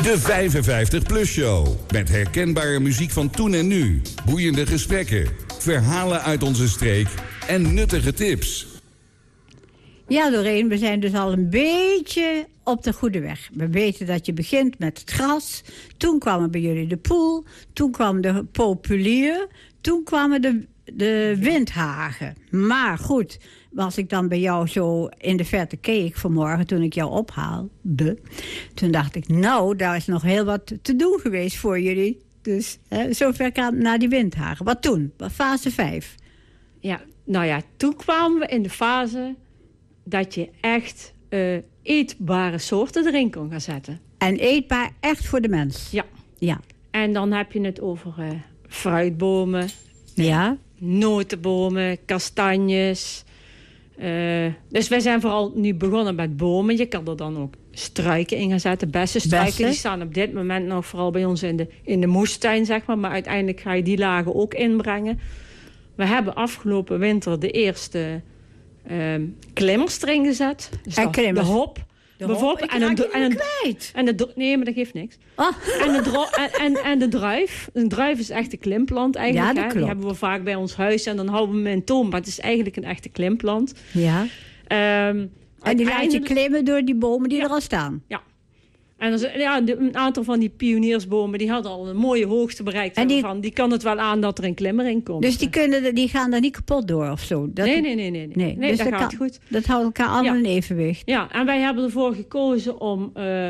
De 55PLUS Show. Met herkenbare muziek van toen en nu. Boeiende gesprekken. Verhalen uit onze streek. En nuttige tips. Ja, Doreen, we zijn dus al een beetje op de goede weg. We weten dat je begint met het gras. Toen kwamen bij jullie de poel. Toen kwam de populier. Toen kwamen de windhagen. Maar goed, als ik dan bij jou zo in de verte keek vanmorgen, toen ik jou ophaalde, toen dacht ik, nou, daar is nog heel wat te doen geweest voor jullie. Dus zover naar die windhagen. Wat toen? Fase 5? Ja, nou ja, toen kwamen we in de fase dat je echt eetbare soorten erin kon gaan zetten. En eetbaar echt voor de mens? Ja. En dan heb je het over fruitbomen, notenbomen, kastanjes. Dus wij zijn vooral nu begonnen met bomen. Je kan er dan ook struiken in gaan zetten. Bessenstruiken, die staan op dit moment nog vooral bij ons in de moestuin, zeg maar. Maar uiteindelijk ga je die lagen ook inbrengen. We hebben afgelopen winter de eerste klimmers erin gezet. Dus de hop. Bijvoorbeeld. Nee, maar dat geeft niks. Oh. En de druif. Een druif is echt een klimplant eigenlijk. Ja, dat klopt. Die hebben we vaak bij ons huis en dan houden we hem in toom. Maar het is eigenlijk een echte klimplant. Ja. En die laat je klimmen door die bomen die er al staan. Ja. En een aantal van die pioniersbomen die hadden al een mooie hoogte bereikt. En die kan het wel aan dat er een klimmer in komt. Dus die gaan er niet kapot door of zo? Nee, dus dat gaat goed. Dat houdt elkaar allemaal in evenwicht. Ja, en wij hebben ervoor gekozen om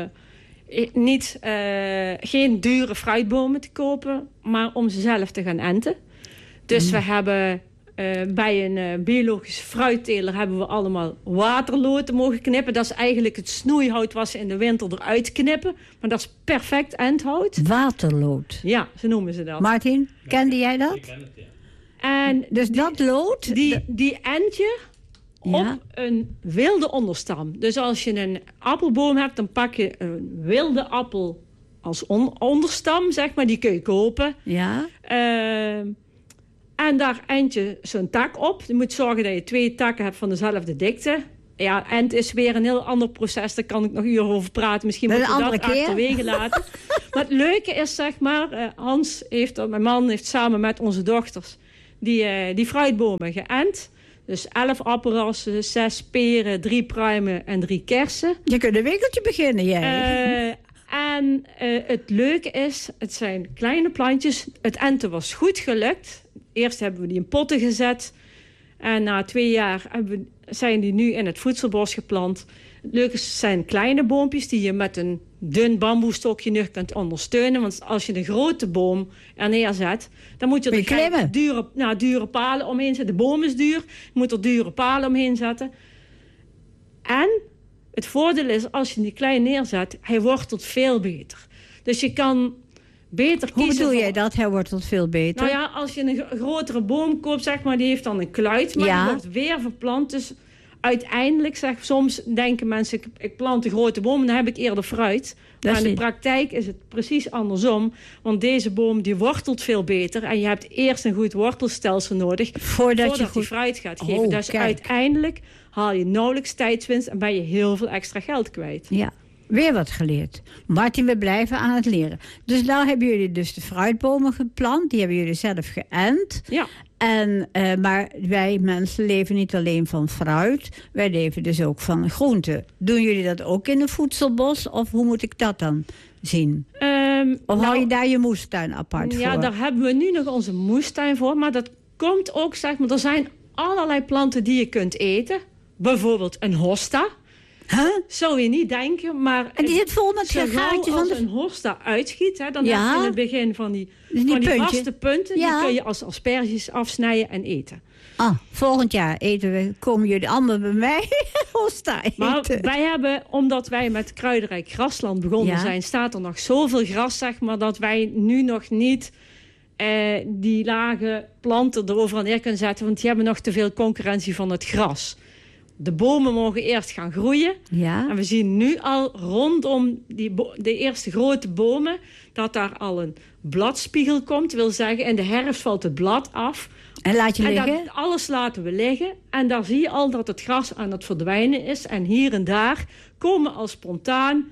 geen dure fruitbomen te kopen, maar om ze zelf te gaan enten. Dus we hebben bij een biologisch fruitteler hebben we allemaal waterloten mogen knippen. Dat is eigenlijk het snoeihout wat ze in de winter eruit knippen. Maar dat is perfect endhout. Waterlood? Ja, zo noemen ze dat. Martin, kende jij dat? Ik ken het, ja. En dus dat lood? Die ent je op een wilde onderstam. Dus als je een appelboom hebt, dan pak je een wilde appel als onderstam, zeg maar. Die kun je kopen. Ja. En daar eind je zo'n tak op. Je moet zorgen dat je 2 takken hebt van dezelfde dikte. Ja, ent is weer een heel ander proces. Daar kan ik nog uren over praten. Misschien moet je dat achterwege laten. Maar het leuke is, zeg maar, mijn man heeft samen met onze dochters die fruitbomen geënt. Dus 11 appelrassen, 6 peren, 3 pruimen en 3 kersen. Je kunt een winkeltje beginnen, jij. En het leuke is, het zijn kleine plantjes. Het enten was goed gelukt. Eerst hebben we die in potten gezet. En na 2 jaar zijn die nu in het voedselbos geplant. Het leuke is, het zijn kleine boompjes die je met een dun bamboestokje nu kunt ondersteunen. Want als je een grote boom er neerzet, dan moet je er dure palen omheen zetten. De boom is duur, je moet er dure palen omheen zetten. En het voordeel is, als je die klein neerzet, hij wortelt veel beter. Dus je kan beter kiezen. Hoe bedoel jij dat? Hij wortelt veel beter? Nou ja, als je een grotere boom koopt, zeg maar, die heeft dan een kluit, maar die wordt weer verplant. Dus uiteindelijk, soms denken mensen, ik plant een grote boom en dan heb ik eerder fruit. Maar in de praktijk is het precies andersom. Want deze boom die wortelt veel beter. En je hebt eerst een goed wortelstelsel nodig voordat je fruit gaat geven. Dus uiteindelijk haal je nauwelijks tijdswinst en ben je heel veel extra geld kwijt. Ja, weer wat geleerd. Martin, we blijven aan het leren. Dus nou hebben jullie dus de fruitbomen geplant. Die hebben jullie zelf geënt. Ja. Maar wij mensen leven niet alleen van fruit. Wij leven dus ook van groenten. Doen jullie dat ook in een voedselbos? Of hoe moet ik dat dan zien? Of hou je daar je moestuin apart voor? Ja, daar hebben we nu nog onze moestuin voor. Maar dat komt ook, zeg maar, er zijn allerlei planten die je kunt eten. Bijvoorbeeld een hosta. Zou je niet denken, maar en die zit vol met gaatjes. Als een hosta uitschiet, dan heb je in het begin van die vaste punten. Die kun je als asperges afsnijden en eten. Volgend jaar komen jullie allemaal bij mij hosta eten. Maar wij hebben, omdat wij met Kruidenrijk Grasland begonnen zijn, staat er nog zoveel gras, zeg maar, dat wij nu nog niet die lage planten erover neer kunnen zetten, want die hebben nog te veel concurrentie van het gras. De bomen mogen eerst gaan groeien. Ja. En we zien nu al rondom de eerste grote bomen dat daar al een bladspiegel komt. Dat wil zeggen, in de herfst valt het blad af. En laat je liggen? Alles laten we liggen. En daar zie je al dat het gras aan het verdwijnen is. En hier en daar komen al spontaan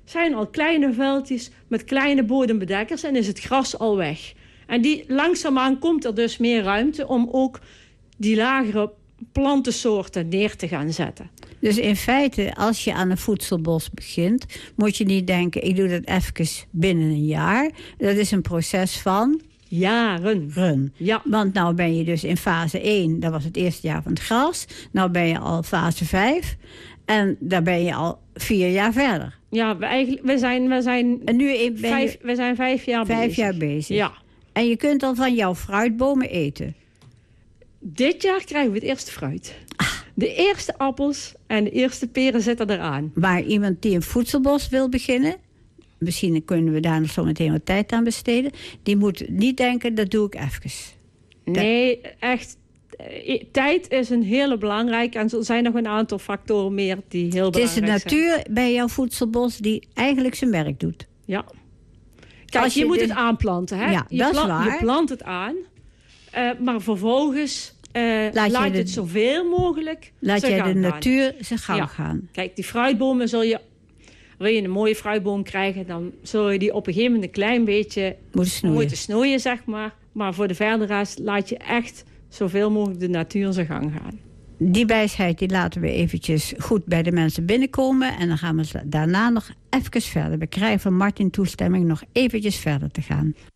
zijn al kleine veldjes met kleine bodembedekkers en is het gras al weg. En langzaamaan komt er dus meer ruimte om ook die lagere plantensoorten neer te gaan zetten. Dus in feite, als je aan een voedselbos begint, moet je niet denken, ik doe dat even binnen een jaar. Dat is een proces van jaren. Ja. Want nou ben je dus in fase 1, dat was het eerste jaar van het gras. Nou ben je al fase 5 en daar ben je al 4 jaar verder. Ja, we zijn en nu we zijn 5 jaar bezig. 5 jaar bezig. Ja. En je kunt al van jouw fruitbomen eten. Dit jaar krijgen we het eerste fruit. De eerste appels en de eerste peren zitten eraan. Maar iemand die een voedselbos wil beginnen, misschien kunnen we daar nog zo meteen wat tijd aan besteden, die moet niet denken, dat doe ik even. Nee, echt. Tijd is een hele belangrijke. En er zijn nog een aantal factoren meer die heel belangrijk zijn. Het is de natuur bij jouw voedselbos die eigenlijk zijn werk doet. Ja. Kijk, je moet het aanplanten. Hè? Ja, dat is waar. Je plant het aan. Maar vervolgens laat je het zoveel mogelijk laat je de natuur gaan. zijn gang gaan. Kijk, die fruitbomen wil je een mooie fruitboom krijgen, dan zul je die op een gegeven moment een klein beetje moeten snoeien, zeg maar. Maar voor de verdere rest laat je echt zoveel mogelijk de natuur zijn gang gaan. Die wijsheid die laten we eventjes goed bij de mensen binnenkomen. En dan gaan we daarna nog even verder. We krijgen van Martin toestemming nog eventjes verder te gaan.